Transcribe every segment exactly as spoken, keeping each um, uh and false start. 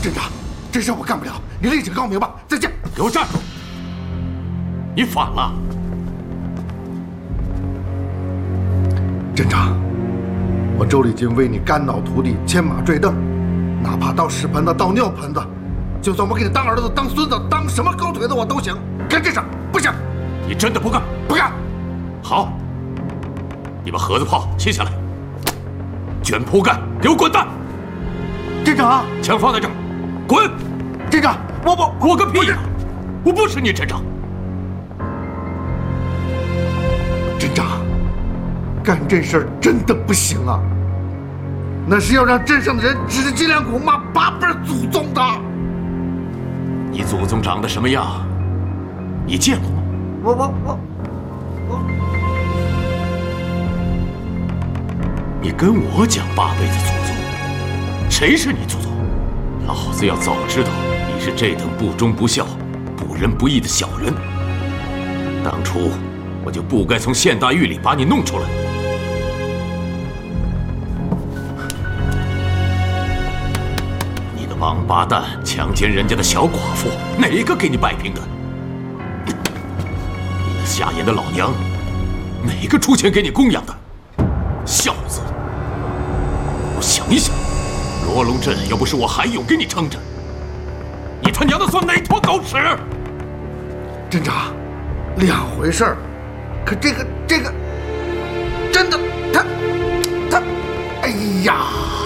镇长，这事我干不了，你另请高明吧。再见。 给我站住！你反了！ 镇长，我周礼金为你肝脑涂地，牵马坠镫，哪怕倒屎盆子、倒尿盆子，就算我给你当儿子、当孙子、当什么狗腿子我都行。干这事不行。 你真的不干？ 不干。 好，你把盒子炮卸下来，卷铺盖，给我滚蛋！ 镇长， 枪放在这儿，滚！ 镇长，我不， 我个屁呀！我不是你镇长。 镇长，干这事儿真的不行啊！那是要让镇上的人指着脊梁骨骂八辈祖宗的。 你祖宗长得什么样？你见过吗？ 我我我我。 你跟我讲八辈子祖宗，谁是你祖宗？老子要早知道你是这等不忠不孝、不仁不义的小人，当初我就不该从县大狱里把你弄出来。你的王八蛋强奸人家的小寡妇，哪个给你摆平的？你那下眼的老娘，哪个出钱给你供养的？孝子！我想一想，罗龙镇要不是我韩勇给你撑着，你他娘的算哪坨狗屎？ 镇长，两回事儿。可这个这个，真的，他他，哎呀！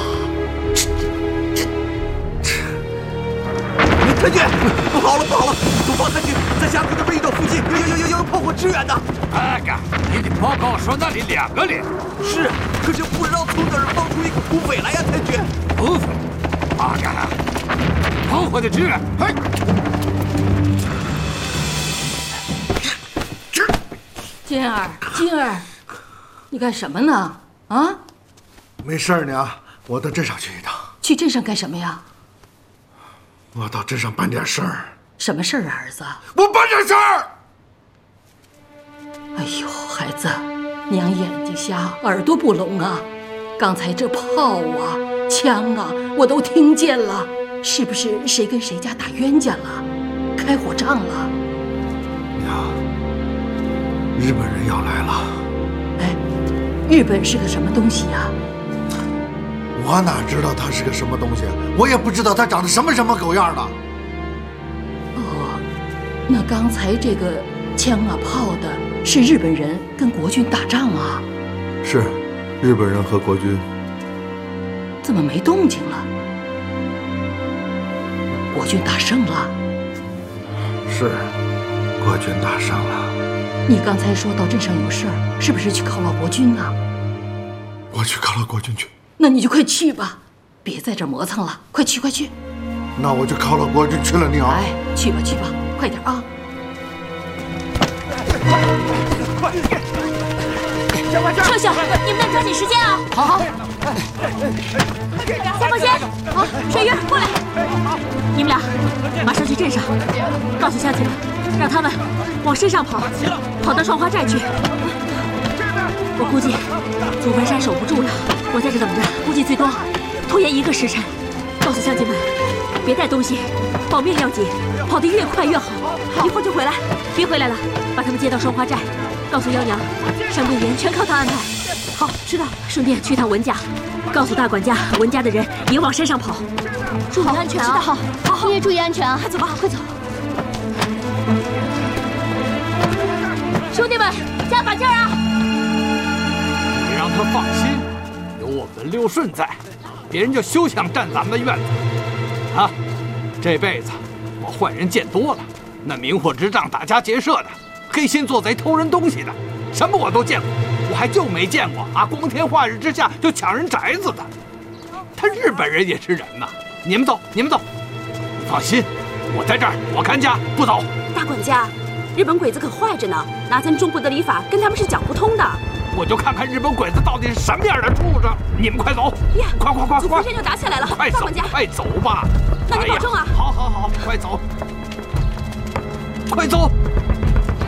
太君，不好了不好了！东方太君在峡谷的北斗附近有有有有有炮火支援的。 阿嘎，你的报告说那里两个连。 是，可是不知道从哪儿冒出一个土匪来呀，太君。 土匪？阿嘎，炮火的支援。嘿。 金儿，金儿，你干什么呢？啊？ 没事儿呢，我到镇上去一趟。 去镇上干什么呀？ 我到镇上办点事儿。 什么事儿啊，儿子？ 我办点事儿。 哎呦，孩子，娘眼睛瞎，耳朵不聋啊！刚才这炮啊、枪啊，我都听见了，是不是谁跟谁家打冤家了，开火仗了？ 娘，日本人要来了。 哎，日本是个什么东西呀？ 我哪知道他是个什么东西？我也不知道他长得什么什么狗样的。 哦，那刚才这个枪啊炮的是日本人跟国军打仗啊？ 是，日本人和国军。 怎么没动静了？国军打胜了？ 是，国军打胜了。 你刚才说到镇上有事儿，是不是去犒劳国军呢？ 我去犒劳国军去。 那你就快去吧，别在这儿磨蹭了，快去快去。 那我就犒劳国军去了，娘。 哎，去吧去吧，快点啊！ 撤下，你们得抓紧时间啊！ 好好。 三宝仙，啊，水鱼过来，你们俩马上去镇上，告诉乡亲们，让他们往山上跑，跑到双花寨去。我估计祖坟山守不住了。我在这等着，估计最多拖延一个时辰。告诉乡亲们，别带东西，保命要紧，跑得越快越好。一会儿就回来，别回来了，把他们接到双花寨。告诉幺娘，上官岩全靠他安排。好，知道。顺便去趟文家，告诉大管家，文家的人也往山上跑。注意安全啊！ 好，好，好，你也注意安全啊！ 快走吧，快走。兄弟们，加把劲儿啊！ 你让他放心。有我们刘顺在，别人就休想占咱们的院子。啊，这辈子我坏人见多了，那明火执仗、打家劫舍的，黑心做贼、偷人东西的，什么我都见过。我还就没见过啊，光天化日之下就抢人宅子的。他日本人也是人呐。你们走，你们走。你放心，我在这儿，我看家，不走。 大管家，日本鬼子可坏着呢，拿咱中国的礼法跟他们是讲不通的。 我就看看日本鬼子到底是什么样的畜生！你们快走！ 呀， 快快快快！ 祖坟就打起来了！ 快走，快走吧！ 那你保重啊！ 好好好，快走，快走！